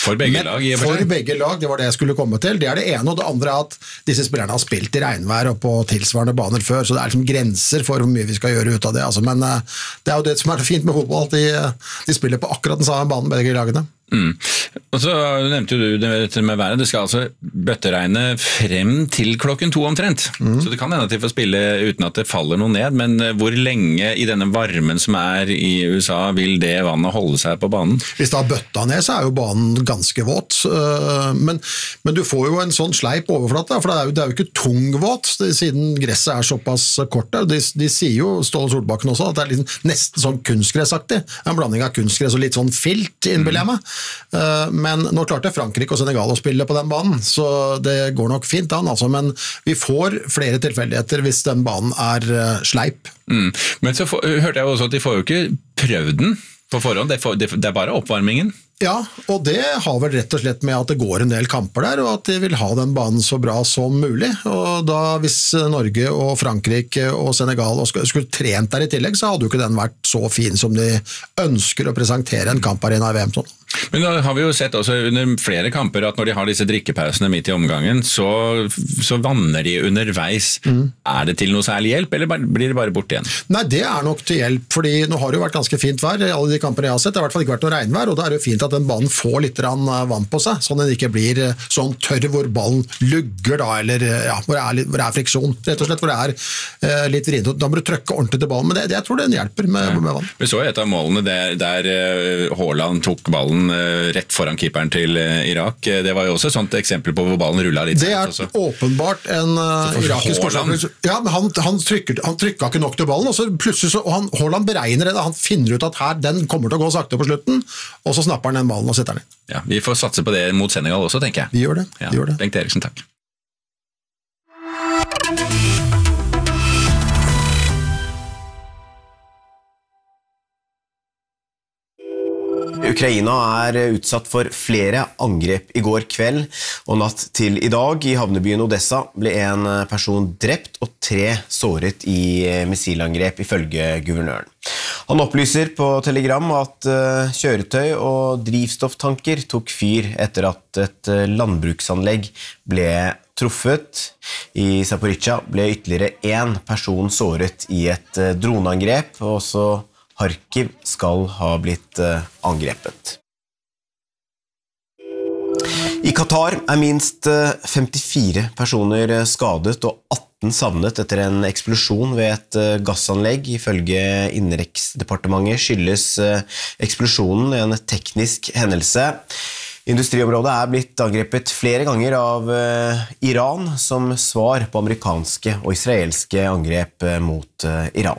For begge lag, for begge lag, det var det jeg skulle komme til. Det det ene, og det andre at disse spillerne har spilt i regnvær og på tilsvarende baner før, så det liksom grenser for hvor mye vi skal gjøre ut av det. Altså. Men det jo det som det fint med fotball, at de spiller på akkurat den samme banen, begge lagene. Og så nevnte du det med været. Det skal altså bøtteregne frem til 2:00 omtrent. Så det kan hende at de får spille uten at det faller noe ned, men hvor lenge i denne varmen som i USA vil det vannet holde seg på banen? Hvis det har bøtta ned, så jo banen ganske våt, men du får jo en sånn sleip overflate, for det jo ikke tungvåt, siden gresset såpass kort der. De sier jo, Ståle Solbakken også, at det liksom nesten sånn kunstgressaktig, en blanding av kunstgress og litt sånn filt, innbiller jeg meg. Men nå klarte Frankrike og Senegal å spille på den banen, så det går nok fint an, altså, men vi får flere tilfeldigheter hvis den banen sleip. Men så hørte jeg også at de får jo ikke prøvd den på forhånd, det bare oppvarmingen. Ja, og det har vel rett og slett med at det går en del kamper der, og at de vil ha den banen så bra som mulig, og da hvis Norge og Frankrike og Senegal skulle trent der i tillegg, så hadde jo ikke den vært så fin som de ønsker å presentere en kamparena i VM sånn. Men da har vi jo sett også under flere kamper at når de har disse drikkepausene midt i omgangen, så vanner de underveis. Det til noe særlig hjelp, eller blir det bare bort igjen? Nei, det nok til hjelp, fordi nå har det jo vært ganske fint vær i alle de kampene jeg har sett. Det har i hvert fall ikke vært noe regnvær, og da det jo fint at den banen får litt vann på seg, sånn at den ikke blir sånn tørr hvor ballen lugger da, eller ja, hvor det friksjon, rett og slett, hvor det litt vrinet. Da må du trykke ordentlig til ballen, men jeg tror den hjelper med vann. Vi så et av målene der Haaland tok ballen rett foran keeperen til Irak. Det var jo også et sånt eksempel på hvor ballen rullet litt. Det åpenbart en irakisk forsvarer. Ja, men han trykket ikke nok til ballen, og så plutselig Haaland beregner det, han finner ut at her, den kommer til å gå sakte på slutten, og så snapper han den ballen og setter den. Ja, vi får satse på det mot Senegal også, tenker jeg. Vi gjør det. Bengt Eriksen, takk. Ukraina utsatt for flere angrep i går kveld, og natt til i dag i havnebyen Odessa ble en person drept og 3 såret i missilangrep ifølge guvernøren. Han opplyser på Telegram at kjøretøy og drivstofftanker tok fyr etter at et landbruksanlegg ble truffet. I Zaporizjzja ble ytterligere 1 person såret i et droneangrep, og også Kharkiv skal ha blitt angrepet. I Qatar minst 54 personer skadet og 18 savnet etter en eksplosjon ved et gassanlegg. Ifølge Innenriksdepartementet skyldes eksplosjonen en teknisk hendelse. Industriområdet blitt angrepet flere ganger av Iran som svar på amerikanske og israelske angrep mot Iran.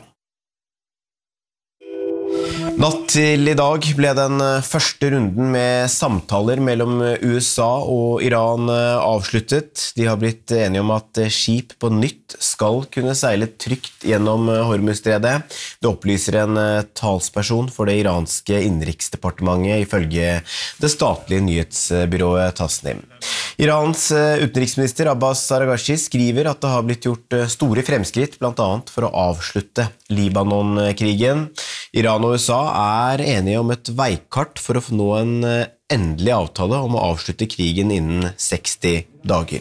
Natt til i dag ble den første runden med samtaler mellom USA og Iran avsluttet. De har blitt enige om at skip på nytt skal kunne seile trygt gjennom Hormuzstredet. Det opplyser en talsperson for det iranske innenriksdepartementet ifølge det statlige nyhetsbyrået Tasnim. Irans utenriksminister Abbas Araghchi skriver at det har blitt gjort store fremskritt, blant annet for å avslutte Libanon-krigen. Iran og USA enige om et veikart for å nå en endelig avtale om å avslutte krigen innen 60 dager.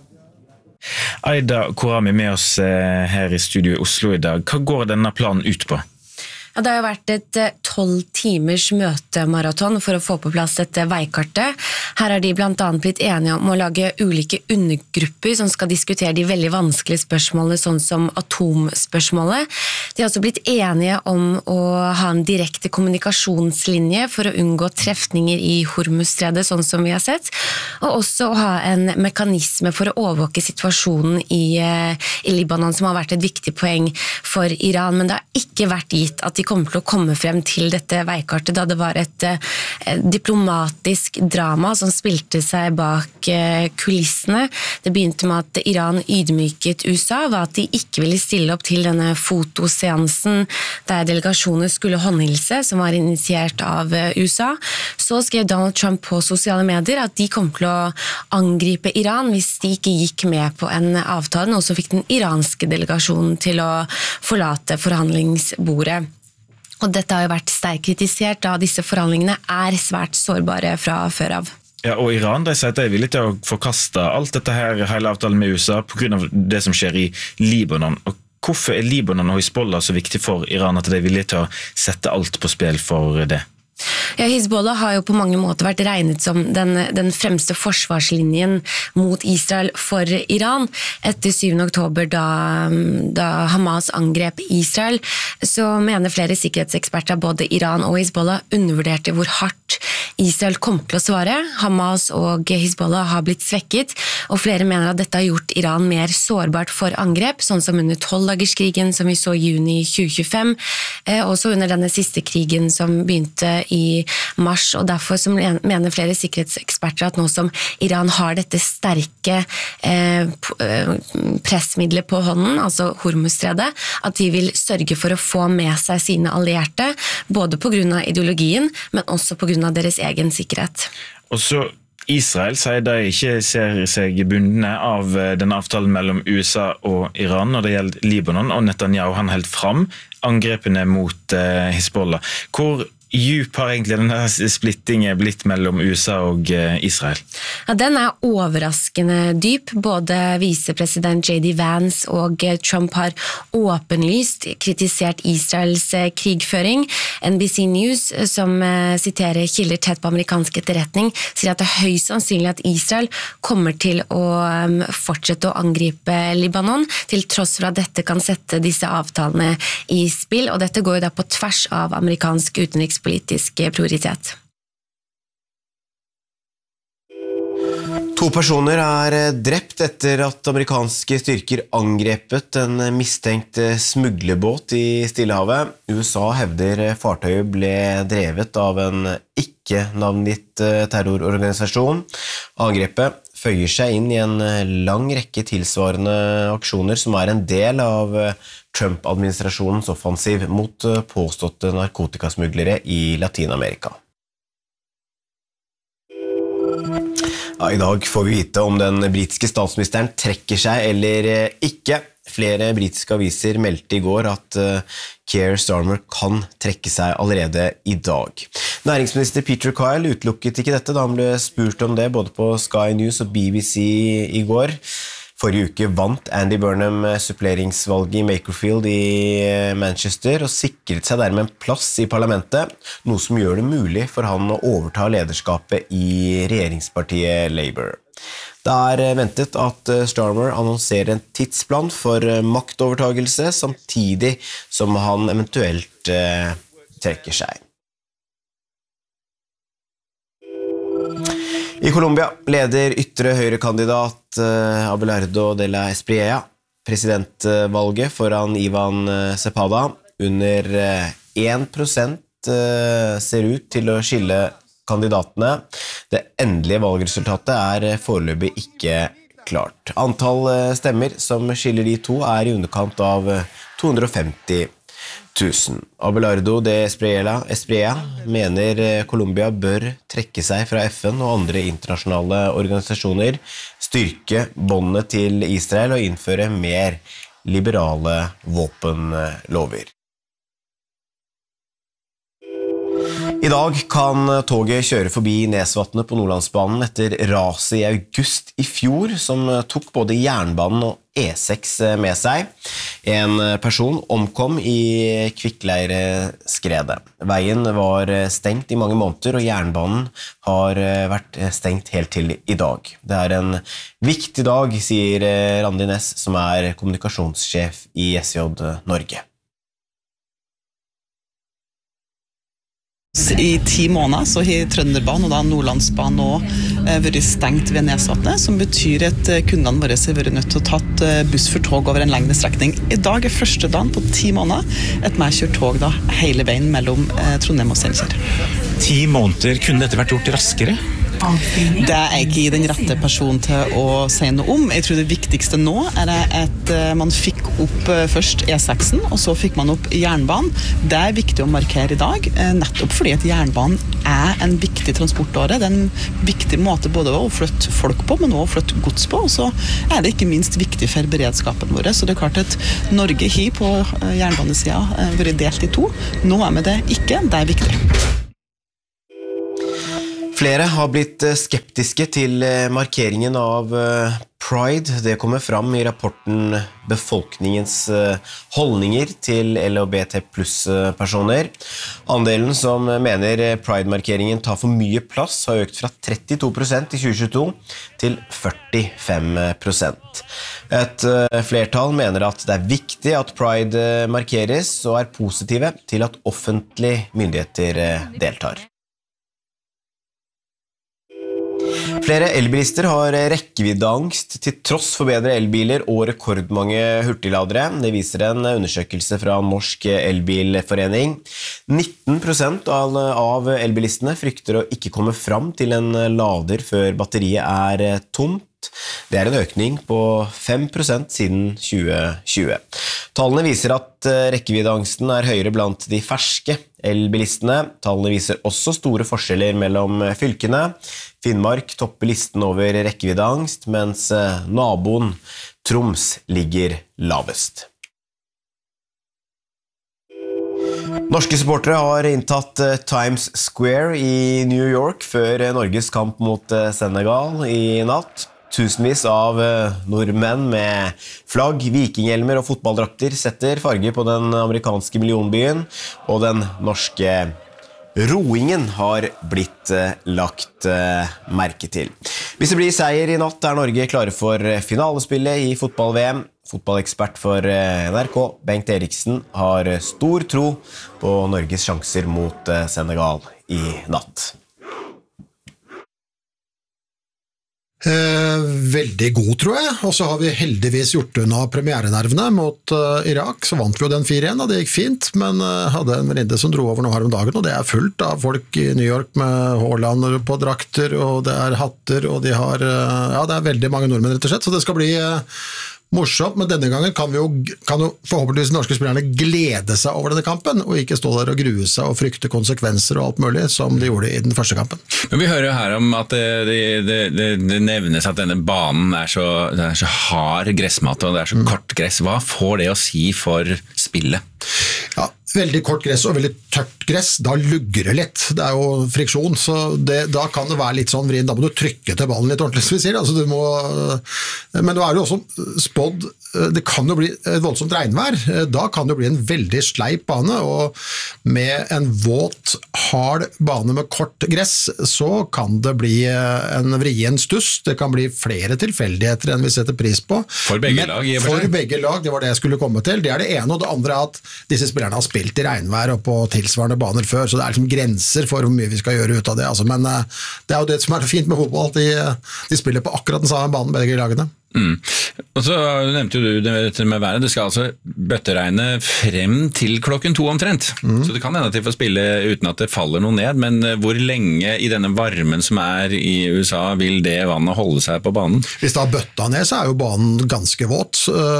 Aida Korami med oss her i studio i Oslo i dag. Hva går denne planen ut på? Ja, det har jo vært et 12 timers møtemaraton for å få på plass dette veikartet. Her har de blant annet blitt enige om å lage ulike undergrupper som skal diskutere de veldig vanskelige spørsmålene, sånn som atomspørsmålet. De har også blitt enige om å ha en direkte kommunikasjonslinje for å unngå trefninger i Hormuzstredet, sånn som vi har sett, og også å ha en mekanisme for å overvåke situasjonen i Libanon, som har vært et viktig poeng for Iran, men det har ikke vært gitt at de kommer til å komme frem til dette veikartet, da det var et diplomatisk drama som spilte seg bak kulissene. Det begynte med at Iran ydmyket USA, var at de ikke ville stille opp til denne fotoseansen der delegasjoner skulle håndhilse, som var initiert av USA. Så skrev Donald Trump på sosiale medier at de kom til å angripe Iran hvis de ikke gikk med på en avtale, og så fikk den iranske delegasjonen til å forlate forhandlingsbordet. Og dette har jo vært sterkt kritisert, da disse forhandlingene svært sårbare fra før av. Ja, og Iran, de sier at de er villige til å forkaste alt dette her, hele avtalen med USA, på grunn av det som skjer i Libanon. Og hvorfor er Libanon og Hizbollah så viktig for Iran at de er villige til å sette alt på spill for det? Ja, Hizbollah har jo på mange måter vært regnet som den fremste forsvarslinjen mot Israel for Iran. Etter 7. oktober, da Hamas angrep Israel, så mener flere sikkerhetseksperter, både Iran og Hizbollah, undervurderte hvor hardt Israel kom til å svare. Hamas og Hizbollah har blitt svekket, og flere mener at dette har gjort Iran mer sårbart for angrep, sånn som under 12-dagerskrigen som vi så i juni 2025, også under denne siste krigen som begynte i mars, og derfor så mener flere sikkerhetseksperter at nå som Iran har dette sterke pressmiddelet på hånden, altså Hormuzstredet, at de vil sørge for å få med seg sine allierte, både på grunn av ideologien, men også på grunn av deres egen sikkerhet. Og så Israel sier de ikke ser seg bundne av denne avtalen mellom USA og Iran når det gjelder Libanon, og Netanyahu han helt fram angrepene mot Hizbollah. Hvor djup har egentlig denne splittingen blitt mellom USA og Israel? Ja, den er overraskende dyp. Både visepresident J.D. Vance og Trump har åpenlyst kritisert Israels krigføring. NBC News, som siterer kilder tett på amerikansk etterretning, sier at det er høyst sannsynlig at Israel kommer til å fortsette å angripe Libanon, til tross for at dette kan sette disse avtalene i spill, og dette går jo da på tvers av amerikansk utenrikspolitikk prioritet. 2 personer er drept etter at amerikanske styrker angrepet en mistenkt smuglerbåt i Stillehavet. USA hevder fartøyet ble drevet av en ikke-navngitt terrororganisasjon. Angrepet føyer seg inn i en lang rekke tilsvarende aksjoner som er en del av Trump-administrasjonens offensiv mot påståtte narkotikasmuglere i Latinamerika. Ja, i dag får vi vite om den britiske statsministeren trekker seg eller ikke. Flere britiske aviser meldte i går at Keir Starmer kan trekke seg allerede i dag. Næringsminister Peter Kyle utelukket ikke dette da han ble spurt om det både på Sky News og BBC i går. Forrige uke vant Andy Burnham suppleringsvalget i Makerfield i Manchester og sikret seg dermed en plass i parlamentet, noe som gjør det mulig for han å overta lederskapet i regjeringspartiet Labour. Det er ventet at Starmer annonserer en tidsplan for maktovertagelse, samtidig som han eventuelt trekker seg. I Colombia leder ytre høyrekandidat Abelardo de la Espriella presidentvalget foran Ivan Cepeda. Under 1% ser ut til å skille kandidatene. Det endelige valgresultatet er foreløpig ikke klart. Antall stemmer som skiller de to er i underkant av 250 000. Abelardo de Espriella mener Colombia bør trekke seg fra FN og andre internasjonale organisasjoner, styrke båndene til Israel og innføre mer liberale våpenlover. I dag kan toget kjøre forbi Nesvatnet på Nordlandsbanen etter raset i august i fjor, som tok både jernbanen og E6 med seg. En person omkom i kvikkleireskredet. Veien var stengt i mange måneder, og jernbanen har vært stengt helt til i dag. Det er en viktig dag, sier Randi Næss, som er kommunikasjonssjef i SJ Norge. I 10 måneder så har Trønderbanen og da Nordlandsbanen også vært stengt ved Nesvatnet, som betyr at kundene våre har vært nødt til å tatt buss for tog over en lengre strekning. I dag er første dagen på 10 måneder at vi kjører tog da hele veien mellom Trondheim og Steinkjer. 10 måneder, kunne dette vært gjort raskere? Det er jeg ikke den rette personen til å si noe om. Jeg tror det viktigste nå er at man fikk opp først E6-en, og så fikk man opp jernbanen. Det er viktig å markere i dag, nettopp fordi at jernbanen er en viktig transportåre. Det er en viktig måte både å flytte folk på, men også å flytte gods på, og så er det ikke minst viktig for beredskapen vår. Så det er klart at Norge har på jernbanesiden vært delt i 2. Nå er vi det ikke, det er viktig. Flere har blitt skeptiske til markeringen av Pride. Det kommer fram i rapporten Befolkningens holdninger til LHBT pluss-personer. Andelen som mener Pride-markeringen tar for mye plass har økt fra 32% i 2022 til 45%. Et flertall mener at det er viktig at Pride markeres og er positive til at offentlige myndigheter deltar. Flere elbilister har rekkeviddeangst til tross for bedre elbiler og rekordmange hurtigladere. Det viser en undersøkelse fra Norsk Elbilforening. 19% av elbilistene frykter å ikke komme fram til en lader før batteriet er tomt. Det er en økning på 5% siden 2020. Tallene viser at rekkeviddeangsten er høyere blant de ferske elbilistene. Tallene viser også store forskjeller mellom fylkene. Finnmark topper listen over rekkeviddeangst, mens naboen Troms ligger lavest. Norske supportere har inntatt Times Square i New York før Norges kamp mot Senegal i natt. Tusenvis av nordmenn med flagg, vikinghjelmer og fotballdrakter setter farge på den amerikanske millionbyen, og den norske roingen har blitt lagt merke til. Hvis det blir seier i natt, er Norge klare for finalespillet i fotball-VM. Fotballekspert for NRK, Bengt Eriksen, har stor tro på Norges sjanser mot Senegal i natt. Veldig god, tror jeg. Og så har vi heldigvis gjort unna premierenervene mot Irak. Så vant vi jo den 4-1, og det gikk fint, men hadde en venninne som dro over nå her om dagen, og det er fullt av folk i New York med Haaland på drakter, og det er hatter, og de har, ja, det er veldig mange nordmenn rett og slett, så det skal bli morsomt, men denne gangen kan jo forhåpentligvis de norske spillerne glede seg over denne kampen, og ikke stå der og grue seg og frykte konsekvenser og alt mulig, som de gjorde i den første kampen. Men vi hører jo her om at det nevnes at denne banen er så hard gressmatte, og det er så kort gress. Hva får det å si for spillet? Ja, veldig kort gress og veldig tørt gress, da lugger det litt. Det er jo friksjon, så da kan det være litt sånn vrien. Da må du trykke til ballen litt ordentlig, som vi sier. Altså, men nå er det jo også spådd, det kan jo bli et voldsomt regnvær. Da kan det bli en veldig sleip bane, og med en våt, hard bane med kort gress, så kan det bli en vrien stuss. Det kan bli flere tilfeldigheter enn vi setter pris på. For begge lag, i og for seg. For begge lag, det var det jeg skulle komme til. Det er det ene, og det andre er at disse spillerne har spilt i regnvær og på tilsvarende baner før, så det er liksom grenser for hvor mye vi skal gjøre ut av det. Altså, men det er jo det som er fint med fotball, at de spiller på akkurat den samme banen, begge lagene. Og så nevnte du det med været. Det skal altså bøtteregne frem til 2:00 omtrent. Så det kan hende at de får spille uten at det faller noe ned, men hvor lenge i denne varmen som er i USA vil det vannet holde seg på banen? Hvis det har bøtta ned, så er jo banen ganske våt,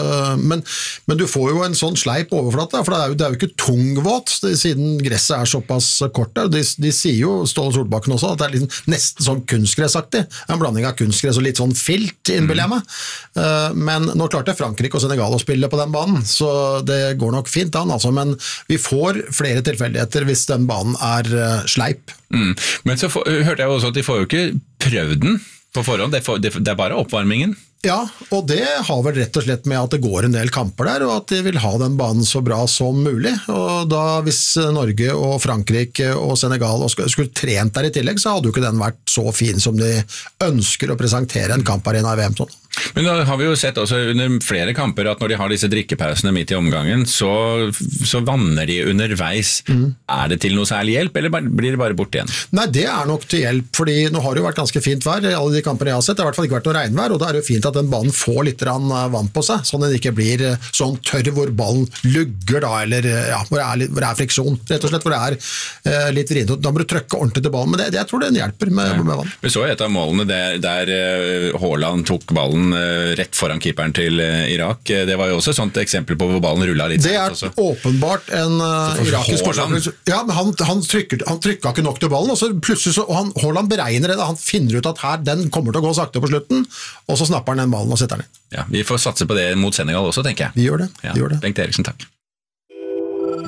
men du får jo en sånn sleip overflate, for det er jo ikke tungvåt, siden gresset er såpass kort der. De sier jo, Ståle Solbakken også, at det er liksom nesten sånn kunstgressaktig, en blanding av kunstgress og litt sånn filt, innbiller jeg meg. Men nå klarte Frankrike og Senegal å spille på den banen, så det går nok fint an, altså. Men vi får flere tilfeldigheter hvis den banen er sleip. Men så hørte jeg også at de får jo ikke prøvd den på forhånd, det er bare oppvarmingen. Ja, og det har vel rett og slett med at det går en del kamper der, og at de vil ha den banen så bra som mulig. Og da, hvis Norge og Frankrike og Senegal skulle trent der i tillegg, så hadde jo ikke den vært så fin som de ønsker å presentere en kamparena i VM sånn. Men da har vi jo sett også under flere kamper at når de har disse drikkepausene midt i omgangen, så vanner de underveis. Er det til noe særlig hjelp, eller blir det bare bort igjen? Nei, det er nok til hjelp, fordi nå har det jo vært ganske fint vær i alle de kampene jeg har sett. Det har i hvert fall ikke vært noe regnvær, og da er det jo fint at den banen får litt vann på seg, sånn at den ikke blir sånn tørr hvor ballen lugger da, eller ja, hvor det er friksjon, rett og slett, hvor det er litt vrient. Da må du trykke ordentlig til ballen, men jeg tror det hjelper med vann. Vi så et av målene der Haaland tok ballen rett foran keeperen til Irak. Det var jo også et sånt eksempel på hvor ballen rullet litt. Det er åpenbart en irakisk Haaland. Ja, men han trykket ikke nok til ballen, og så plutselig Haaland beregner det, han finner ut at her, den kommer til å gå sakte på slutten, og så snapper han den ballen og setter den. Ja, vi får satse på det mot Senegal også, tenker jeg. Vi gjør det. Bengt Eriksen, takk.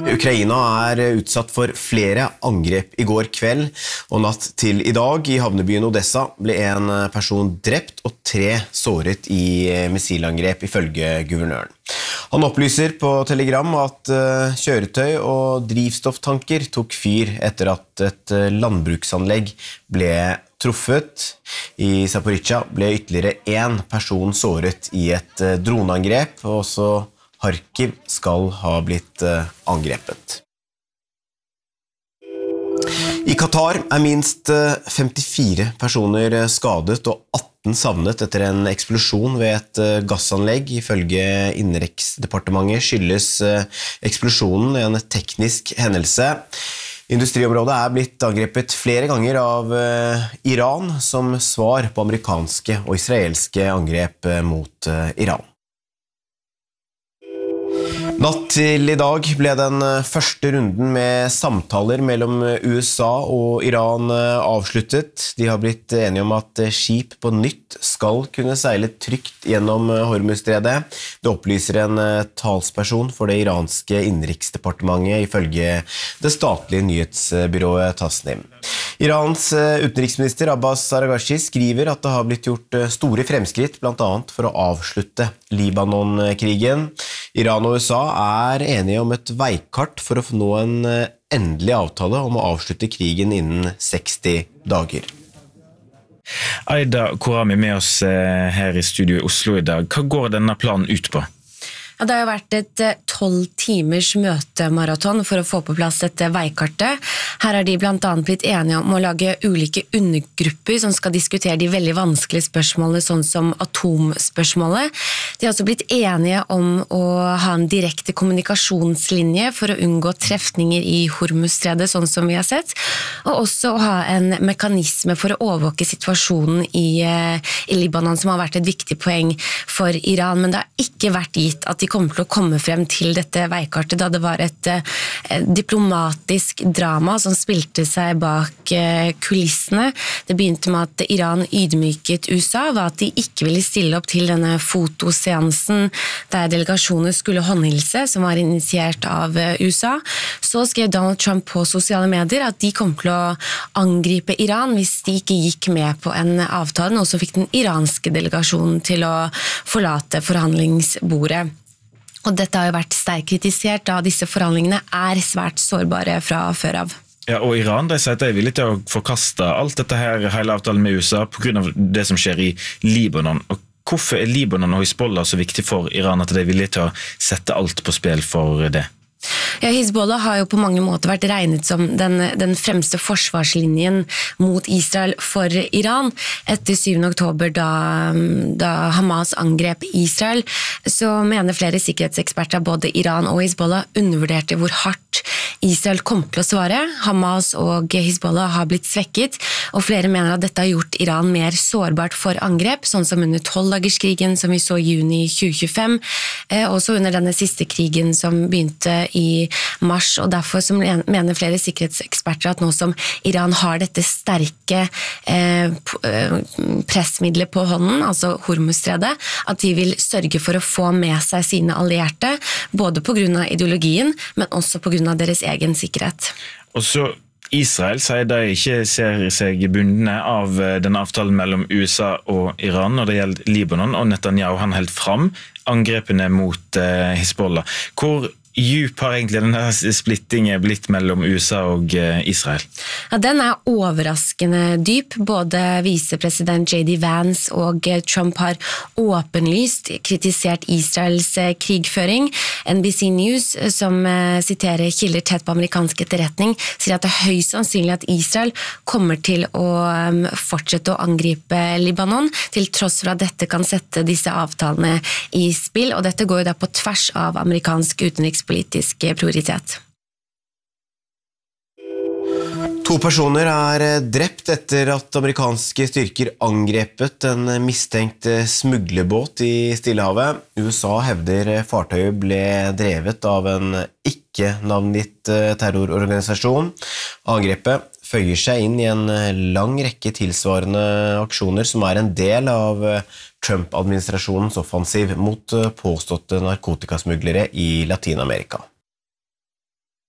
Ukraina utsatt for flere angrep I går kveld, og natt til I dag I havnebyen Odessa ble en person drept og 3 såret I missilangrep ifølge guvernøren. Han opplyser på Telegram at kjøretøy og drivstofftanker tok fyr etter at et landbruksanlegg ble truffet. I Zaporizjzja ble ytterligere en person såret I et droneangrep, og også Kharkiv skal ha blitt angrepet. I Qatar minst 54 personer skadet og 18 savnet etter en eksplosjon ved et gassanlegg. Ifølge Innenriksdepartementet skyldes eksplosjonen en teknisk hendelse. Industriområdet blitt angrepet flere ganger av Iran som svar på amerikanske og israelske angrep mot Iran. Natt til I dag ble den første runden med samtaler mellom USA og Iran avsluttet. De har blitt enige om at skip på nytt skal kunne seile trygt gjennom Hormuzstredet. Det opplyser en talsperson for det iranske innenriksdepartementet ifølge det statlige nyhetsbyrået Tasnim. Irans utenriksminister Abbas Araghchi skriver at det har blitt gjort store fremskritt, blant annet for å avslutte Libanon-krigen. Iran og USA enige om et veikart for å nå en endelig avtale om å avslutte krigen innen 60 dager. Aida Korami med oss her I studio I Oslo I dag. Hva går denne planen ut på? Ja, det har vært et 12 timers møtemaraton for å få på plass dette veikartet. Her har de blant annet blitt enige om å lage ulike undergrupper som skal diskutere de veldig vanskelige spørsmålene, sånn som atomspørsmålet. De har også blitt enige om å ha en direkte kommunikasjonslinje for å unngå trefninger I Hormuzstredet, sånn som vi har sett, og også å ha en mekanisme for å overvåke situasjonen I Libanon, som har vært et viktig poeng for Iran, men det har ikke vært gitt at de kommer til å komme frem til dette veikartet, da det var et diplomatisk drama som spilte seg bak kulissene. Det begynte med at Iran ydmyket USA, var at de ikke ville stille opp til denne fotoseansen der delegasjoner skulle håndhilse, som var initiert av USA. Så skrev Donald Trump på sosiale medier at de kom til å angripe Iran hvis de ikke gikk med på en avtale, og så fikk den iranske delegasjonen til å forlate forhandlingsbordet. Og dette har jo vært sterkt kritisert, da disse forhandlingene svært sårbare fra før av. Ja, og Iran de sier at de villige til å forkaste alt dette her, hele avtalen med USA, på grunn av det som skjer I Libanon. Og hvorfor Libanon og Hizbollah så viktig for Iran at de er villige til å sette alt på spill for det? Ja, Hizbollah har jo på mange måter vært regnet som den fremste forsvarslinjen mot Israel for Iran. Etter 7. oktober, da Hamas angrep Israel, så mener flere sikkerhetseksperter, både Iran og Hizbollah, undervurderte hvor hardt Israel kom til å svare. Hamas og Hizbollah har blitt svekket, og flere mener at dette har gjort Iran mer sårbart for angrep, sånn som under 12-dagerskrigen som vi så I juni 2025, også under denne siste krigen som begynte I mars, og derfor så mener flere sikkerhetseksperter at nå som Iran har dette sterke pressmiddelet på hånden, altså Hormuzstredet, at de vil sørge for å få med seg sine allierte, både på grunn av ideologien, men også på grunn av deres egen sikkerhet. Og så Israel sier de ikke ser seg bundne av denne avtalen mellom USA og Iran når det gjelder Libanon, og Netanyahu han helt fram angrepene mot Hizbollah. Hvor djup har egentlig denne splittingen blitt mellom USA og Israel? Ja, den overraskende dyp. Både visepresident J.D. Vance og Trump har åpenlyst kritisert Israels krigføring. NBC News, som siterer kilder tett på amerikansk etterretning, sier at det høyst sannsynlig at Israel kommer til å fortsette å angripe Libanon, til tross for at dette kan sette disse avtalene I spill, og dette går jo da på tvers av amerikansk utenrikspolitikk prioritet. 2 personer drept etter at amerikanske styrker angrepet en mistenkt smuglerbåt I Stillehavet. USA hevder fartøyet ble drevet av en ikke-navngitt terrororganisasjon. Angrepet føyer seg inn I en lang rekke tilsvarende aksjoner som en del av Trump-administrasjonens offensiv mot påståtte narkotikasmuglere I Latinamerika.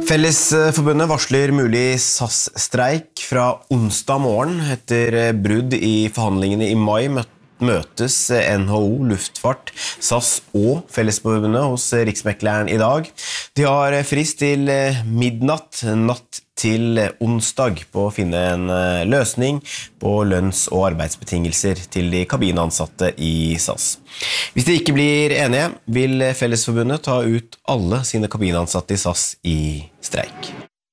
Fellesforbundet varsler mulig SAS-streik fra onsdag morgen. Etter brudd i forhandlingene i mai møtes NHO, Luftfart, SAS og Fellesforbundet hos Riksmekleren i dag. De har frist til midnatt natt til onsdag på å finne en løsning på lønns- og arbeidsbetingelser til de kabinansatte i SAS. Hvis de ikke blir enige, vil Fellesforbundet ta ut alle sine kabinansatte i SAS i streik.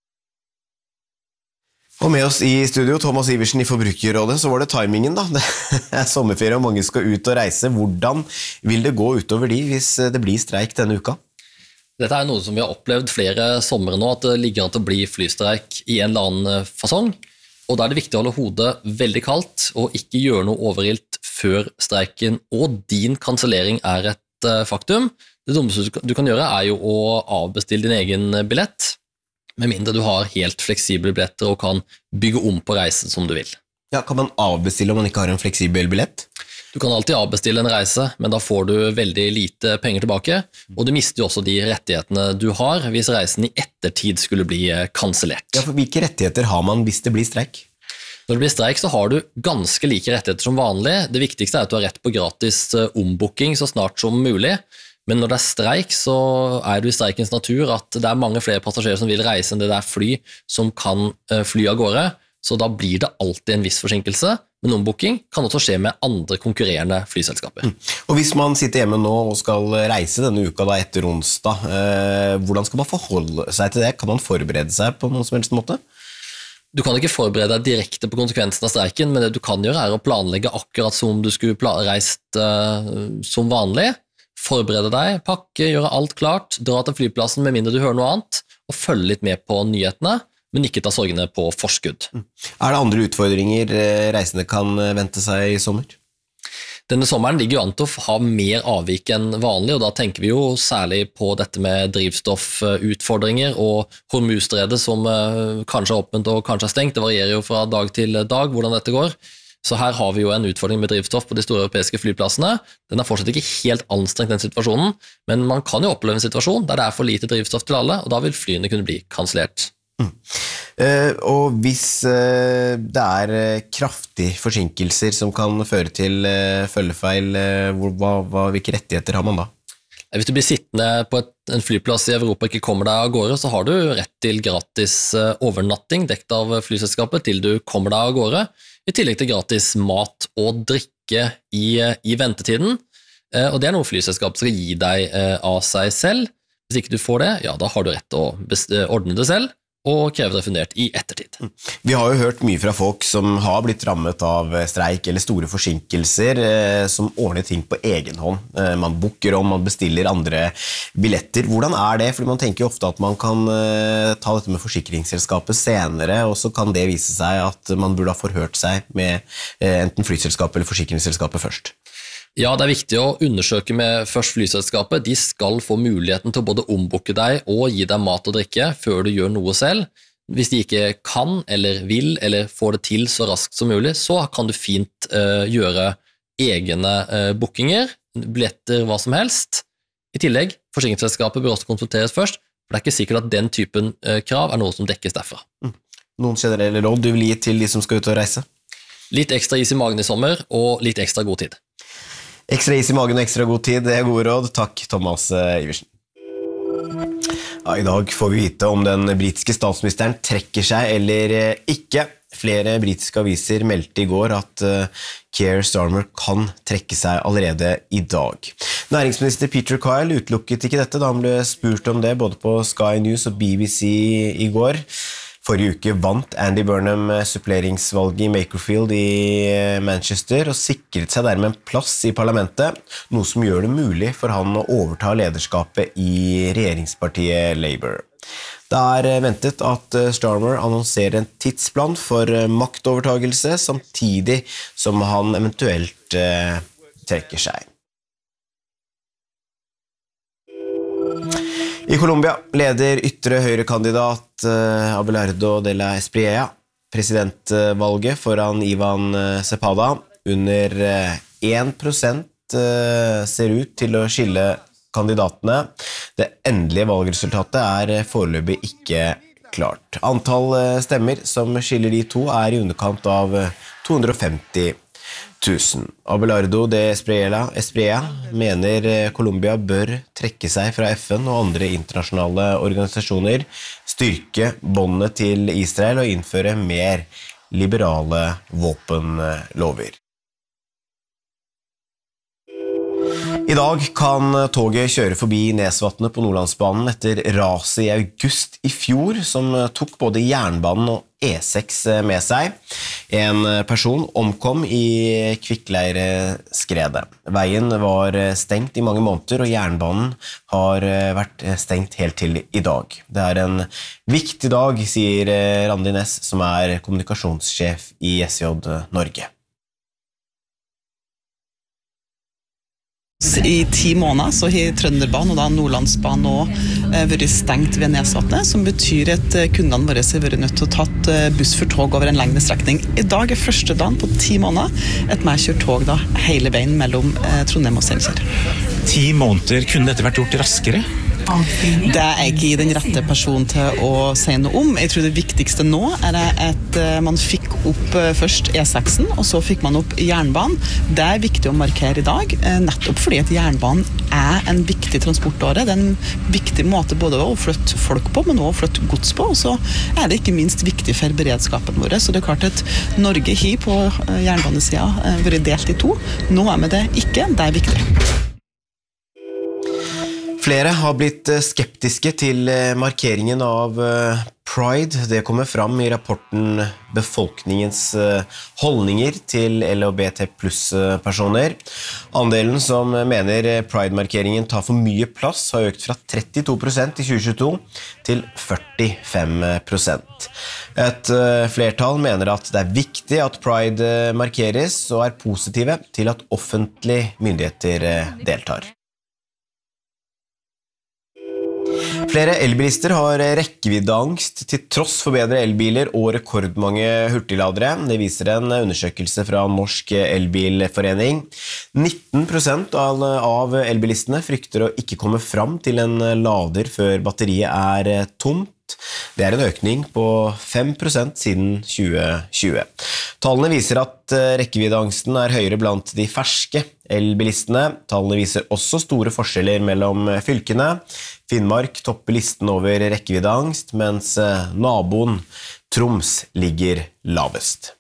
Og med oss i studio, Thomas Iversen i Forbrukerrådet, så var det timingen da. Det sommerferie og mange skal ut og reise. Hvordan vil det gå utover de hvis det blir streik denne uka? Dette er noe som vi har opplevd flere somre nå, at det ligger an til å bli flystreik i en eller annen fasong. Og da er det viktig å holde hodet veldig kaldt og ikke gjøre noe overilt før streiken og din kansellering er et faktum. Det dummeste du kan gjøre er jo å avbestille din egen billett, med mindre du har helt fleksible billetter og kan bygge om på reisen som du vil. Ja, kan man avbestille om man ikke har en fleksibel billett? Du kan alltid avbestille en reise, men da får du veldig lite penger tilbake, og du mister jo også de rettighetene du har hvis reisen i ettertid skulle bli kansellert. Ja, for hvilke rettigheter har man hvis det blir streik? Når det blir streik så har du ganske like rettigheter som vanlig. Det viktigste er at du har rett på gratis ombooking så snart som mulig, men når det er streik så er det i streikens natur at det er mange flere passasjerer som vil reise enn det er fly som kan fly av gårde, så da blir det alltid en viss forsinkelse. Men ombooking kan også skje med andre konkurrerende flyselskaper. Og hvis man sitter hjemme nå og skal reise denne uka da etter onsdag, hvordan skal man forholde seg til det? Kan man forberede seg på noen som helst måte? Du kan ikke forberede deg direkte på konsekvensen av streiken, men det du kan gjøre er å planlegge akkurat som du skulle reist som vanlig. Forberede deg, pakke, gjøre alt klart, dra til flyplassen med mindre du hører noe annet, og følge litt med på nyhetene, men ikke ta sorgene på forskudd. Er det andre utfordringer reisende kan vente seg i sommer? Denne sommeren ligger jo an til å ha mer avvik enn vanlig, og da tenker vi jo særlig på dette med drivstoffutfordringer og Hormuzstredet som kanskje er åpent og kanskje er stengt. Det varierer jo fra dag til dag hvordan dette går. Så her har vi jo en utfordring med drivstoff på de store europeiske flyplassene. Den er fortsatt ikke helt anstrengt den situasjonen, men man kan jo oppleve en situasjon der det er for lite drivstoff til alle, og da vil flyene kunne bli kansellert. Og hvis det er kraftige forsinkelser som kan føre til følgefeil, hvilke rettigheter har man da? Hvis du blir sittende på en flyplass i Europa og ikke kommer deg av gårde, så har du rett til gratis overnatting dekt av flyselskapet til du kommer deg av gårde, i tillegg til gratis mat og drikke i ventetiden, og det er noe flyselskapet skal gi deg av seg selv. Hvis ikke du får det, ja, da har du rett til å ordne det selv, og krevet refundert i ettertid. Vi har jo hørt mye fra folk som har blitt rammet av streik eller store forsinkelser, som ordner ting på egen hånd. Man booker om, man bestiller andre billetter. Hvordan er det? Fordi man tenker jo ofte at man kan ta dette med forsikringsselskapet senere, og så kan det vise seg at man burde ha forhørt seg med enten flyselskapet eller forsikringsselskapet først. Ja, det er viktig å undersøke med først flyselskapet. De skal få muligheten til å både ombooke deg og gi deg mat og drikke før du gjør noe selv. Hvis de ikke kan eller vil eller får det til så raskt som mulig, så kan du fint gjøre egne bookinger, billetter, hva som helst. I tillegg, forsikringsselskapet bør også konsulteres først, for det er ikke sikkert at den typen krav er noe som dekkes derfra. Noen generelle råd du vil gi til de som skal ut og reise? Litt ekstra is i magen i sommer, og litt ekstra god tid. Ekstra is i magen og ekstra god tid, det er gode råd. Takk, Thomas Iversen. Ja, i dag får vi vite om den britiske statsministeren trekker seg eller ikke. Flere britiske aviser meldte i går at Keir Starmer kan trekke seg allerede i dag. Næringsminister Peter Kyle utelukket ikke dette da han ble spurt om det både på Sky News og BBC i går. Forrige uke vant Andy Burnham suppleringsvalget i Makerfield i Manchester og sikret seg dermed en plass i parlamentet, noe som gjør det mulig for han å overta lederskapet i regjeringspartiet Labour. Det er ventet at Starmer annonserer en tidsplan for maktovertagelse samtidig som han eventuelt trekker seg. I Colombia leder ytre høyrekandidat Abelardo de la Espriella presidentvalget foran Ivan Cepeda. Under 1% ser ut til å skille kandidatene. Det endelige valgresultatet foreløpig ikke klart. Antall stemmer som skiller de to i underkant av 250 000. Abelardo de Espriella mener Colombia bør trekke seg fra FN og andre internasjonale organisasjoner, styrke båndene til Israel og innføre mer liberale våpenlover. I dag kan toget kjøre forbi Nesvatnet på Nordlandsbanen etter raset i august i fjor, som tok både jernbanen og E6 med seg. En person omkom i Kvikkleireskredet. Veien var stengt i mange måneder, og jernbanen har vært stengt helt til i dag. Det en viktig dag, sier Randi Næss, som kommunikasjonssjef i SJ Norge. I 10 måneder så har Trønderbanen og da Nordlandsbanen også vært stengt ved Nesvatnet, som betyr at kundene våre har vært nødt til å tatt buss for tog over en lengre strekning. I dag første dagen på 10 måneder at vi kjører tog da hele veien mellom Trondheim og Steinkjer. 10 måneder, kunne dette vært gjort raskere? Det ikke den rette personen til å si noe om. Jeg tror det viktigste nå at man fikk opp først E6, og så fikk man opp jernbanen. Det viktig å markere i dag, nettopp fordi at jernbanen en viktig transportåre. Det en viktig måte både å flytte folk på, men også å flytte gods på. Og så det ikke minst viktig for beredskapen vår. Så det klart at Norge har på jernbanesiden vært delt i to. Nå vi det ikke, det viktig. Flere har blitt skeptiske til markeringen av Pride. Det kommer fram i rapporten Befolkningens holdninger til LHBT+-personer. Andelen som mener Pride-markeringen tar for mye plass har økt fra 32% i 2022 til 45%. Et flertall mener at det viktig at Pride markeres og positive til at offentlige myndigheter deltar. Flere elbilister har rekkeviddeangst til tross for bedre elbiler og rekordmange hurtigladere. Det viser en undersøkelse fra Norsk Elbilforening. 19% av elbilistene frykter å ikke komme fram til en lader før batteriet tomt. Det en økning på 5% siden 2020. Tallene viser at rekkeviddeangsten høyere blant de ferske elbilistene. Tallene viser også store forskjeller mellom fylkene. Finnmark topper listen over rekkeviddeangst, mens naboen Troms ligger lavest.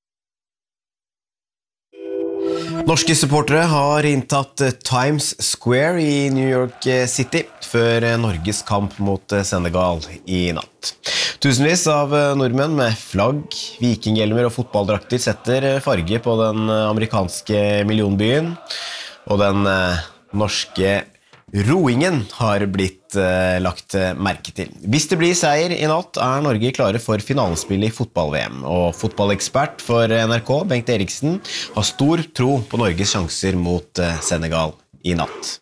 Norske supportere har inntatt Times Square i New York City før Norges kamp mot Senegal i natt. Tusenvis av nordmenn med flagg, vikinghjelmer og fotballdrakter setter farge på den amerikanske millionbyen, og den norske roingen har blitt lagt merke til. Hvis det blir seier i natt, Norge klare for finalespillet i fotball-VM, og fotballekspert for NRK, Bengt Eriksen, har stor tro på Norges sjanser mot Senegal i natt.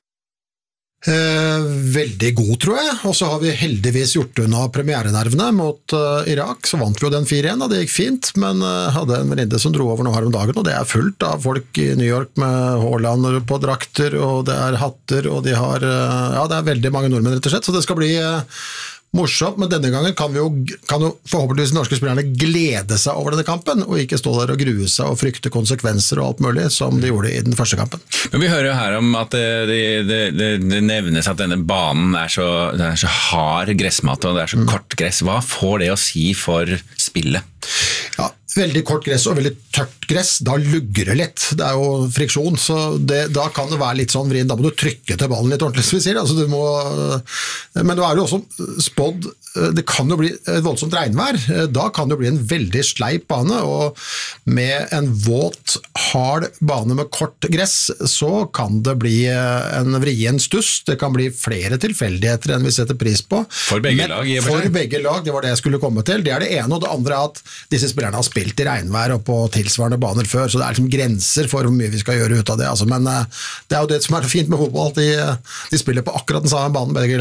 Veldig god, tror jeg, og så har vi heldigvis gjort unna premierenervene mot Irak. Så vant vi jo den 4-1, og det gikk fint, men hadde en venninne som dro over nå her om dagen, og det fullt av folk i New York med Haaland på drakter, og det hatter, og de har, ja, det veldig mange nordmenn rett og slett, så det skal bli morsomt, men denne gangen kan jo forhåpentligvis norske spillerne glede seg over denne kampen, og ikke stå der og grue seg og frykte konsekvenser og alt mulig, som de gjorde i den første kampen. Men vi hører jo her om at det nevnes at denne banen det så hard gressmatte, og det så kort gress. Hva får det å si for spillet? Ja, veldig kort gress og veldig tørt gress, da lugger det litt. Det jo friksjon, så da kan det være litt sånn vrien. Da må du trykke til ballen litt ordentlig, som vi sier. Altså, men da det jo også spådd, det kan jo bli et voldsomt regnvær. Da kan det bli en veldig sleip bane, og med en våt, hard bane med kort gress, så kan det bli en vrien stuss. Det kan bli flere tilfeldigheter enn vi setter pris på. For begge lag, i og for seg. For begge lag, det var det jeg skulle komme til. Det det ene, og det andre at disse spillerne har spilt i regnvær og på tilsvarende baner før, så det liksom grenser for hvor mye vi skal gjøre ut av det. Altså, men det jo det som så fint med fotball, at de spiller på akkurat den samme banen, begge lagene.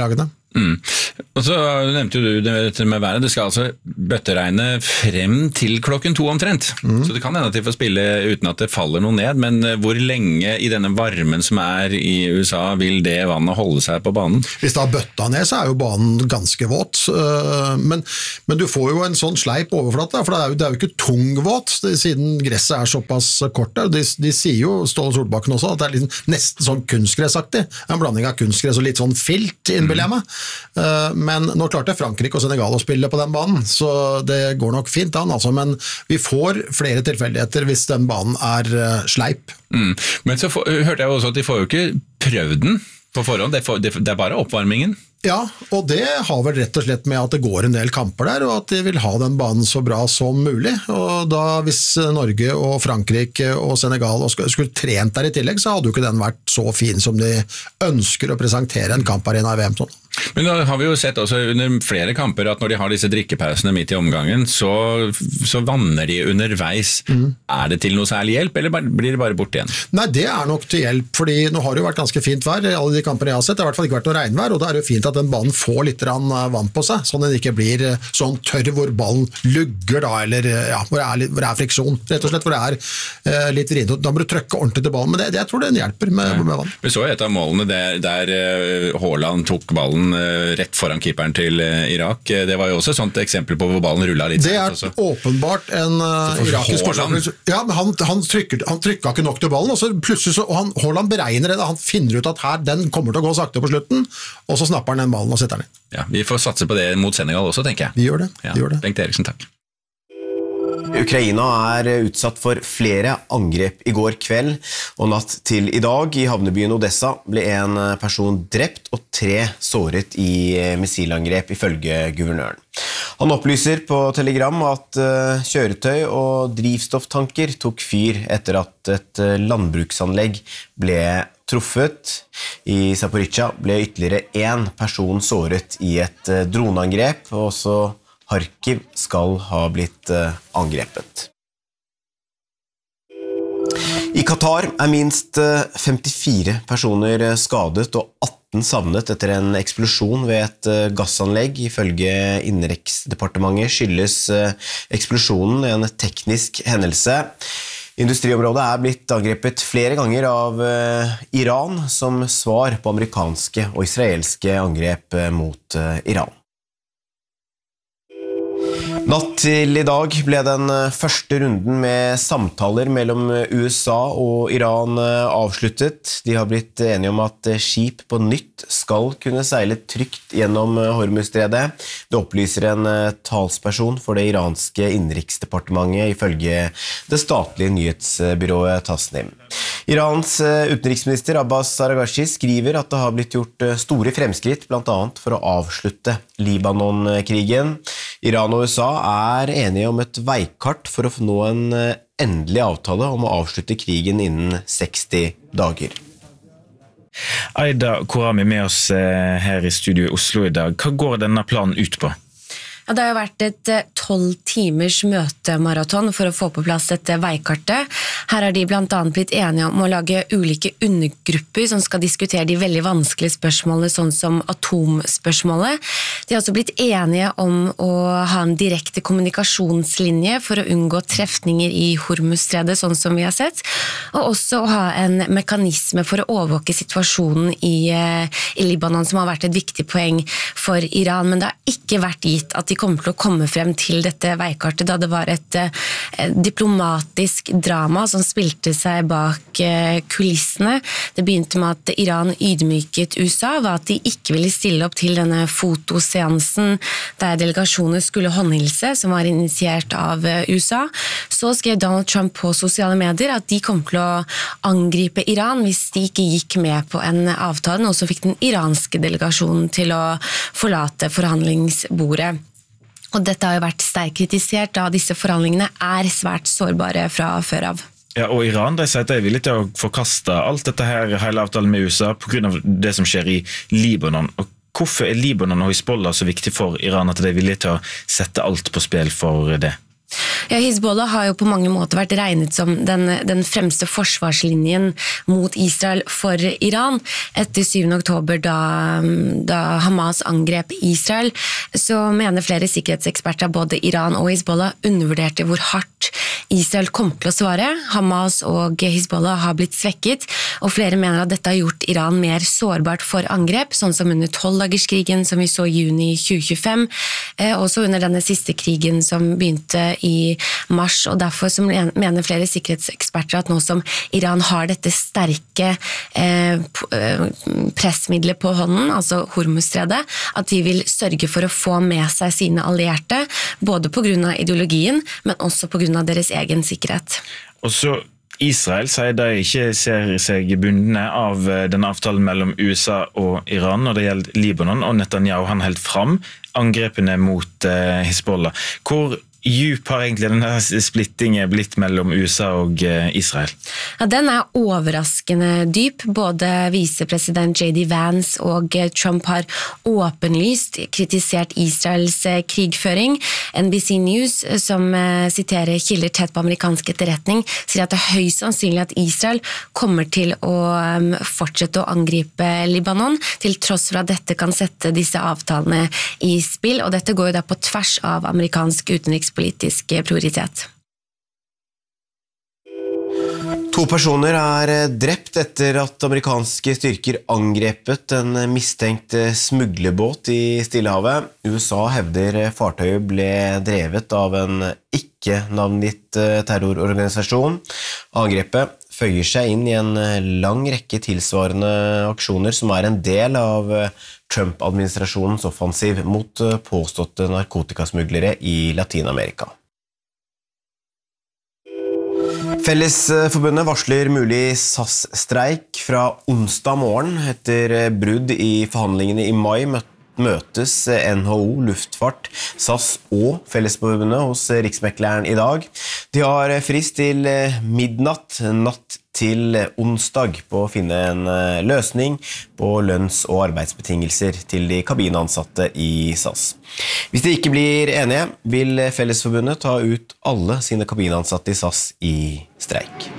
Og så nevnte du det med været. Det skal altså bøtteregne frem til klokken 2 omtrent. Så det kan hende at de får spille uten at det faller noe ned, men hvor lenge i denne varmen som i USA vil det vannet holde seg på banen? Hvis det har bøtta ned, så jo banen ganske våt. Men du får jo en sånn sleip overflate, for det jo ikke tungvåt, siden gresset såpass kort der. De sier jo, Ståle Solbakken også, at det liksom nesten sånn kunstgressaktig. En blanding av kunstgress og litt sånn filt, innbiller jeg meg. Men nå klarte Frankrike og Senegal å spille på den banen, så det går nok fint an, altså. Men vi får flere tilfeldigheter hvis den banen sleip. Men så hørte jeg også at de får jo ikke prøvd den på forhånd, det bare oppvarmingen. Ja, og det har vel rett og slett med at det går en del kamper der, og at de vil ha den banen så bra som mulig. Og da, hvis Norge og Frankrike og Senegal skulle trent der i tillegg, så hadde jo ikke den vært så fin som de ønsker å presentere en kamparena i VM sånn. Men da har vi jo sett også under flere kamper at når de har disse drikkepausene midt i omgangen, så vanner de underveis. Det til noe særlig hjelp, eller blir det bare bort igjen? Nei, det nok til hjelp, fordi nå har det jo vært ganske fint vær i alle de kampene jeg har sett. Det har i hvert fall ikke vært noe regnvær, og da det jo fint at den banen får litt vann på seg, sånn at den ikke blir sånn tørr hvor ballen lugger da, eller ja, hvor det friksjon, rett og slett, hvor det litt vrient. Da må du trykke ordentlig til ballen, men jeg tror den hjelper med vann. Vi så et av målene der Haaland tok ballen rett foran keeperen til Irak. Det var jo også et sånt eksempel på hvor ballen rullet litt. Det åpenbart en irakisk forsvarer. Ja, men han trykket ikke nok til ballen, og så plutselig Haaland beregner det, han finner ut at den kommer til å gå sakte på slutten, og så snapper han den ballen og setter den i. Ja, vi får satse på det mot Senegal også, tenker jeg. Vi gjør det. Bengt Eriksen, takk. Ukraina utsatt for flere angrep i går kveld, og natt til i dag i havnebyen Odessa ble en person drept og 3 såret i missilangrep ifølge guvernøren. Han opplyser på Telegram at kjøretøy og drivstofftanker tok fyr etter at et landbruksanlegg ble truffet. I Zaporizjzja ble ytterligere 1 person såret i et droneangrep, og også Kharkiv skal ha blitt angrepet. I Qatar minst 54 personer skadet og 18 savnet etter en eksplosjon ved et gassanlegg. Ifølge Innenriksdepartementet skyldes eksplosjonen en teknisk hendelse. Industriområdet blitt angrepet flere ganger av Iran som svar på amerikanske og israelske angrep mot Iran. Natt til i dag ble den første runden med samtaler mellom USA og Iran avsluttet. De har blitt enige om at skip på nytt skal kunne seile trygt gjennom Hormuzstredet. Det opplyser en talsperson for det iranske innenriksdepartementet ifølge det statlige nyhetsbyrået Tasnim. Irans utenriksminister Abbas Araghchi skriver at det har blitt gjort store fremskritt, blant annet for å avslutte Libanon-krigen. Iran og USA enige om et veikart for å nå en endelig avtale om å avslutte krigen innen 60 dager. Aida Korami med oss her i studio i Oslo i dag. Hva går denne planen ut på? Ja, det har jo vært et 12 timers møtemaraton for å få på plass dette veikartet. Her har de blant annet blitt enige om å lage ulike undergrupper som skal diskutere de veldig vanskelige spørsmålene, sånn som atomspørsmålet. De har også blitt enige om å ha en direkte kommunikasjonslinje for å unngå trefninger i Hormuzstredet, sånn som vi har sett, og også å ha en mekanisme for å overvåke situasjonen i Libanon, som har vært et viktig poeng for Iran, men det har ikke vært gitt at de kommer til å komme frem til dette veikartet, da det var et diplomatisk drama som spilte seg bak kulissene. Det begynte med at Iran ydmyket USA, var at de ikke ville stille opp til denne fotoseansen der delegasjoner skulle håndhilse, som var initiert av USA. Så skrev Donald Trump på sosiale medier at de kom til å angripe Iran hvis de ikke gikk med på en avtale, og så fikk den iranske delegasjonen til å forlate forhandlingsbordet. Og dette har jo vært sterkt kritisert, da disse forhandlingene svært sårbare fra før av. Ja, og Iran de sier at de er villige til å forkaste alt dette her, hele avtalen med USA, på grunn av det som skjer i Libanon. Og hvorfor Libanon og Hizbollah så viktig for Iran at de er villige til å sette alt på spill for det? Hizbollah har jo på mange måter vært regnet som den fremste forsvarslinjen mot Israel for Iran. Etter 7. oktober da Hamas angrep Israel, så mener flere sikkerhetseksperter, både Iran og Hizbollah, undervurderte hvor hardt Israel kom til å svare. Hamas og Hizbollah har blitt svekket, og flere mener at dette har gjort Iran mer sårbart for angrep, sånn som under 12-dagerskrigen som vi så i juni 2025, også under denne siste krigen som begynte i mars, og derfor så mener flere sikkerhetseksperter at nå som Iran har dette sterke pressmiddelet på hånden, altså Hormuzstredet, at de vil sørge for å få med seg sine allierte, både på grunn av ideologien, men også på grunn av deres egen sikkerhet. Og så Israel sier de ikke ser seg bundne av den avtalen mellom USA og Iran når det gjelder Libanon, og Netanyahu han helt fram angrepene mot Hizbollah. Hvor djup har egentlig denne splittingen blitt mellom USA og Israel? Ja, den er overraskende dyp. Både visepresident J.D. Vance og Trump har åpenlyst kritisert Israels krigføring. NBC News, som siterer kilder tett på amerikansk etterretning, sier at det er høyst sannsynlig at Israel kommer til å fortsette å angripe Libanon, til tross for at dette kan sette disse avtalene i spill, og dette går jo da på tvers av amerikansk utenrikspolitikk prioritet. 2 personer er drept etter at amerikanske styrker angrepet en mistenkt smuglerbåt i Stillehavet. USA hevder fartøyet ble drevet av en ikke-navngitt terrororganisasjon. Angrepet føyer seg inn i en lang rekke tilsvarende aksjoner som er en del av Trump-administrasjonens offensiv mot påståtte narkotikasmuglere i Latinamerika. Fellesforbundet varsler mulig SAS-streik fra onsdag morgen. Etter brudd i forhandlingene i mai møtes NHO, Luftfart, SAS og Fellesforbundet hos Riksmekleren i dag. De har frist til midnatt natt til onsdag på å finne en løsning på lønns- og arbeidsbetingelser til de kabinansatte i SAS. Hvis de ikke blir enige, vil Fellesforbundet ta ut alle sine kabinansatte i SAS i streik.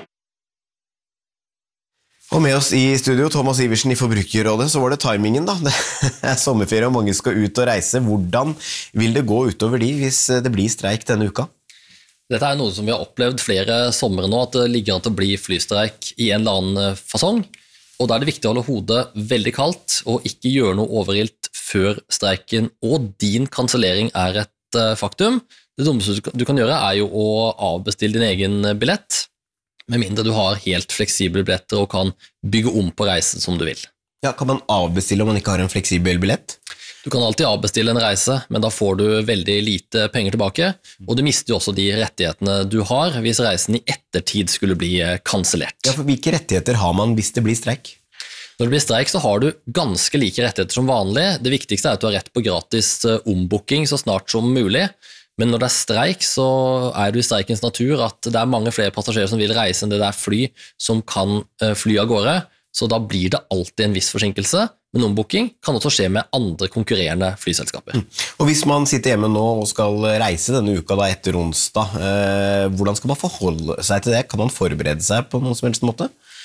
Og med oss i studio, Thomas Iversen i Forbrukerrådet, så var det timingen da. Det er sommerferie og mange skal ut og reise. Hvordan vil det gå utover de hvis det blir streik denne uka? Dette er noe som vi har opplevd flere sommer nå, at det ligger an til å bli flystreik i en eller annen fasong. Og da er det viktig å holde hodet veldig kaldt og ikke gjøre noe overilt før streiken og din kansellering er et faktum. Det dummeste du kan gjøre er jo å avbestille din egen billett, med mindre du har helt fleksible billetter og kan bygge om på reisen som du vil. Ja, kan man avbestille om man ikke har en fleksibel billett? Du kan alltid avbestille en reise, men da får du veldig lite penger tilbake, og du mister jo også de rettighetene du har hvis reisen i ettertid skulle bli kansellert. Ja, for hvilke rettigheter har man hvis det blir streik? Når det blir streik så har du ganske like rettigheter som vanlig. Det viktigste er at du har rett på gratis ombooking så snart som mulig, men når det er streik så er det i streikens natur at det er mange flere passasjerer som vil reise enn det er fly som kan fly av gårde, så da blir det alltid en viss forsinkelse. Men ombooking kan også skje med andre konkurrerende flyselskaper. Og hvis man sitter hjemme nå og skal reise denne uka da etter onsdag, hvordan skal man forholde seg til det? Kan man forberede seg på noen som helst måte?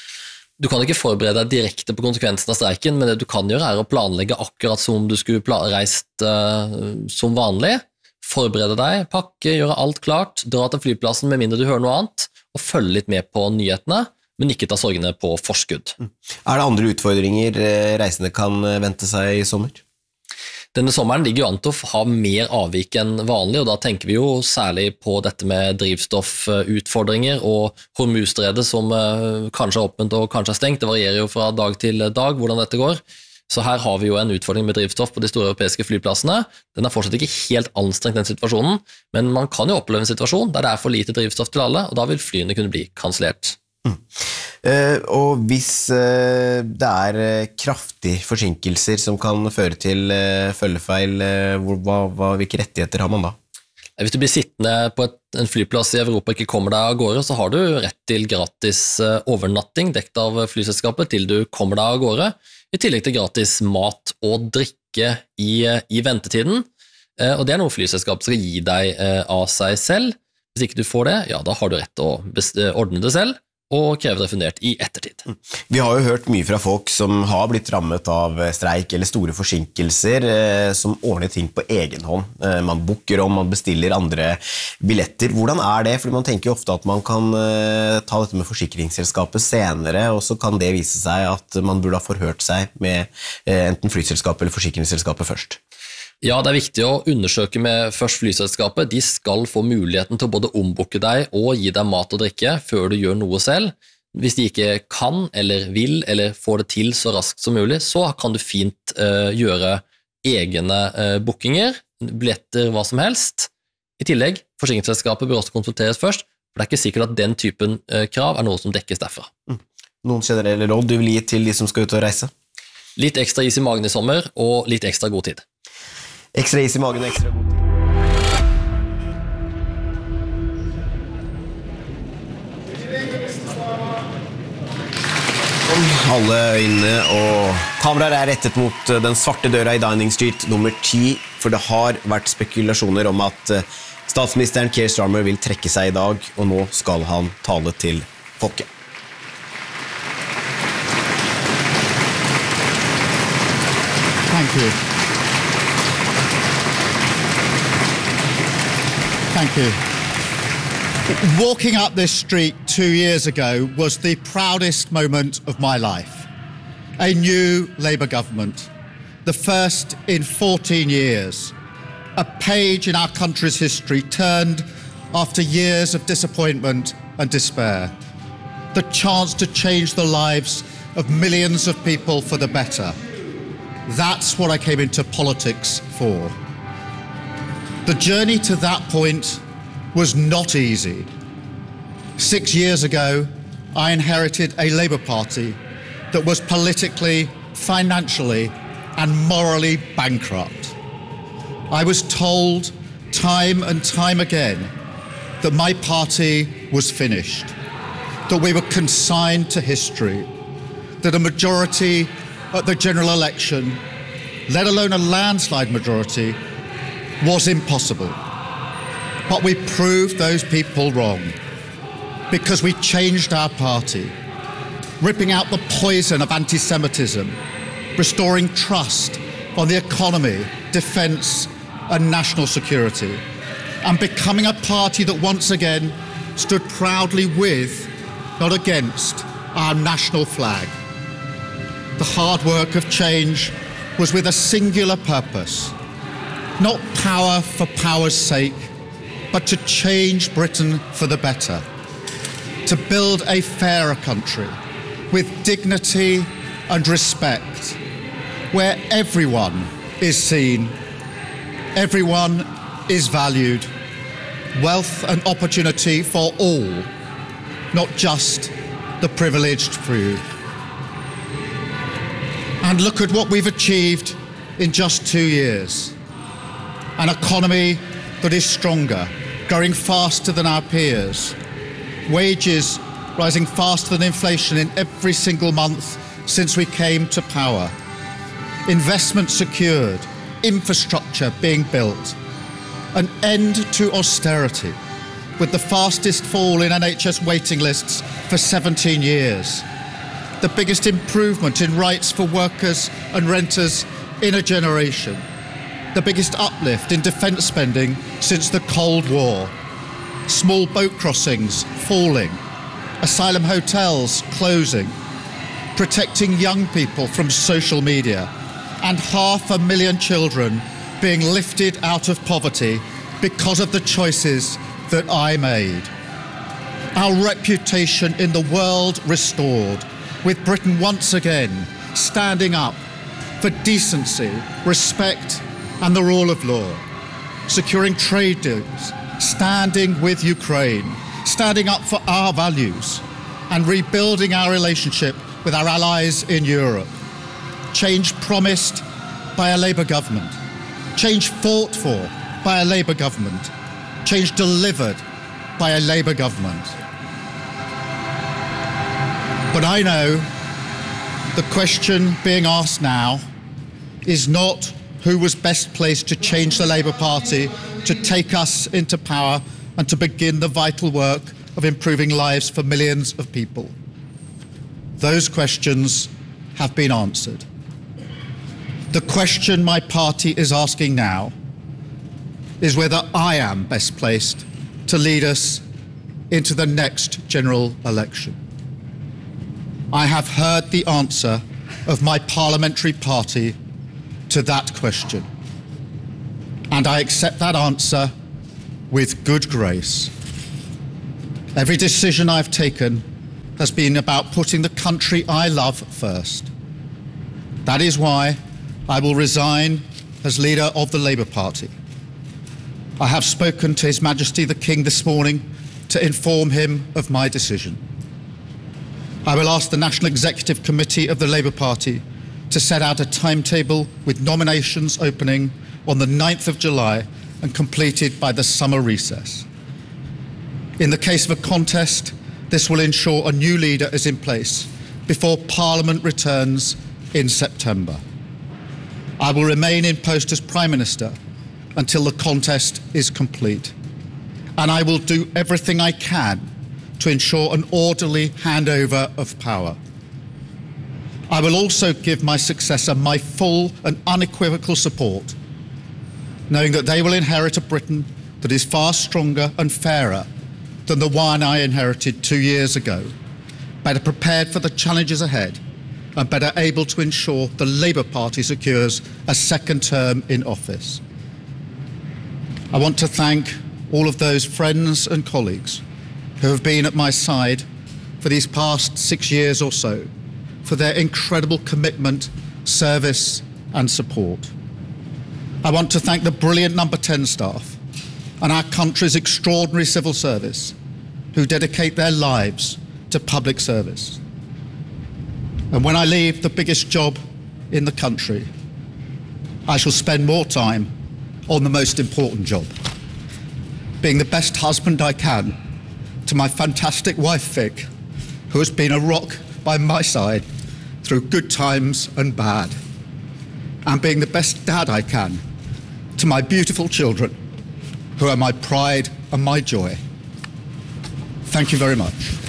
Du kan ikke forberede deg direkte på konsekvensen av streiken, men det du kan gjøre er å planlegge akkurat som om du skulle reist som vanlig. Forberede deg, pakke, gjøre alt klart, dra til flyplassen med mindre du hører noe annet, og følge litt med på nyhetene, men ikke ta sorgene på forskudd. Er det andre utfordringer reisende kan vente seg i sommer? Denne sommeren ligger jo an til å ha mer avvik enn vanlig, og da tenker vi jo særlig på dette med drivstoffutfordringer og Hormuzstredet som kanskje er åpent og kanskje er stengt. Det varierer jo fra dag til dag hvordan dette går. Så her har vi jo en utfordring med drivstoff på de store europeiske flyplassene. Den er fortsatt ikke helt anstrengt den situasjonen, men man kan jo oppleve en situasjon der det er for lite drivstoff til alle, og da vil flyene kunne bli kansellert. Og hvis det er kraftige forsinkelser som kan føre til følgefeil, hvilke rettigheter har man da? Hvis du blir sittende på en flyplass i Europa og ikke kommer deg av gårde, så har du rett til gratis overnatting dekt av flyselskapet til du kommer deg av gårde, i tillegg til gratis mat og drikke i ventetiden. Og det er noe flyselskapet skal gi deg av seg selv. Hvis ikke du får det, ja, da har du rett til å ordne det selv, og kreve refundert i ettertid. Vi har jo hørt mye fra folk som har blitt rammet av streik eller store forsinkelser, som ordner ting på egen hånd. Man booker om, man bestiller andre billetter. Hvordan det? Fordi man tenker jo ofte at man kan ta dette med forsikringsselskapet senere, og så kan det vise seg at man burde ha forhørt seg med enten flyselskapet eller forsikringsselskapet først. Ja, det viktig å undersøke med først flyselskapet. De skal få muligheten til å både ombooke deg og gi deg mat og drikke før du gjør noe selv. Hvis de ikke kan eller vil eller får det til så raskt som mulig, så kan du fint gjøre egne bookinger, billetter, hva som helst. I tillegg, forsikringsselskapet bør også konsulteres først, for det ikke sikkert at den typen krav noe som dekkes derfra. Noen generelle råd du vil gi til de som skal ut og reise? Litt ekstra is i magen i sommer, og litt ekstra god tid. Ekstra is i magen og ekstra god tid. Alle øynene og kameraer rettet mot den svarte døra i Downing Street nummer 10, for det har vært spekulasjoner om at statsministeren Keir Starmer vil trekke seg i dag, og nå skal han tale til folket. Thank you. Thank you. Walking up this street 2 years ago was the proudest moment of my life. A new Labour government, the first in 14 years. A page in our country's history turned after years of disappointment and despair. The chance to change the lives of millions of people for the better. That's what I came into politics for. The journey to that point was not easy. 6 years ago, I inherited a Labour Party that was politically, financially, and morally bankrupt. I was told time and time again that my party was finished, that we were consigned to history, that a majority at the general election, let alone a landslide majority, was impossible. But we proved those people wrong because we changed our party, ripping out the poison of anti-Semitism, restoring trust on the economy, defence and national security, and becoming a party that once again stood proudly with, not against, our national flag. The hard work of change was with a singular purpose, not power for power's sake, but to change Britain for the better, to build a fairer country with dignity and respect, where everyone is seen, everyone is valued, wealth and opportunity for all, not just the privileged few. And look at what we've achieved in just 2 years. An economy that is stronger, growing faster than our peers. Wages rising faster than inflation in every single month since we came to power. Investment secured, infrastructure being built. An end to austerity, with the fastest fall in NHS waiting lists for 17 years. The biggest improvement in rights for workers and renters in a generation. The biggest uplift in defence spending since the Cold War. Small boat crossings falling. Asylum hotels closing. Protecting young people from social media. And 500,000 children being lifted out of poverty because of the choices that I made. Our reputation in the world restored, with Britain once again standing up for decency, respect and the rule of law, securing trade deals, standing with Ukraine, standing up for our values and rebuilding our relationship with our allies in Europe. Change promised by a Labour government, change fought for by a Labour government, change delivered by a Labour government. But I know the question being asked now is not who was best placed to change the Labour Party to take us into power and to begin the vital work of improving lives for millions of people? Those questions have been answered. The question my party is asking now is whether I am best placed to lead us into the next general election. I have heard the answer of my parliamentary party to that question, and I accept that answer with good grace. Every decision I've taken has been about putting the country I love first. That is why I will resign as leader of the Labour Party. I have spoken to His Majesty the King this morning to inform him of my decision. I will ask the National Executive Committee of the Labour Party to set out a timetable with nominations opening on the 9th of July and completed by the summer recess. In the case of a contest, this will ensure a new leader is in place before Parliament returns in September. I will remain in post as Prime Minister until the contest is complete, and I will do everything I can to ensure an orderly handover of power. I will also give my successor my full and unequivocal support, knowing that they will inherit a Britain that is far stronger and fairer than the one I inherited 2 years ago, better prepared for the challenges ahead, and better able to ensure the Labour Party secures a second term in office. I want to thank all of those friends and colleagues who have been at my side for these past 6 years or so, for their incredible commitment, service and support. I want to thank the brilliant Number 10 staff and our country's extraordinary civil service who dedicate their lives to public service. And when I leave the biggest job in the country, I shall spend more time on the most important job, being the best husband I can to my fantastic wife Vic, who has been a rock by my side through good times and bad, and being the best dad I can to my beautiful children, who are my pride and my joy. Thank you very much.